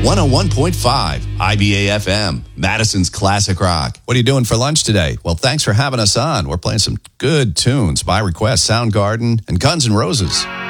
101.5 IBA FM, Madison's Classic Rock. What are you doing for lunch today? Well, thanks for having us on. We're playing some good tunes by request, Soundgarden and Guns N' Roses.